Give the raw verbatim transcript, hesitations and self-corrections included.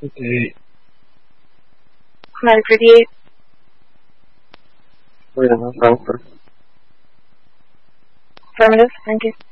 fifty-eight. nine fifty-eight. Freedom of Frankfurt. Affirmative. Thank you.